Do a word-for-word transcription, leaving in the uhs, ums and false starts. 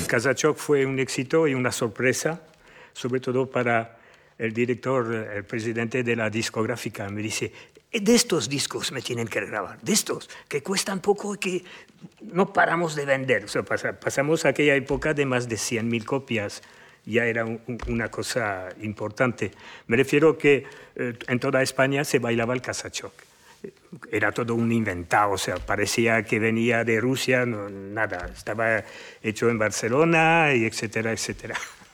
Casa-Choc fue un éxito y una sorpresa, sobre todo para el director, el presidente de la discográfica. Me dice, de estos discos me tienen que grabar, de estos, que cuestan poco y que no paramos de vender. O sea, pasamos aquella época de más de cien mil copias. Ya era un, una cosa importante. Me refiero que eh, en toda España se bailaba el Casa-Choc. Era todo un inventado, o sea, parecía que venía de Rusia, no, nada, estaba hecho en Barcelona, y etcétera, etcétera.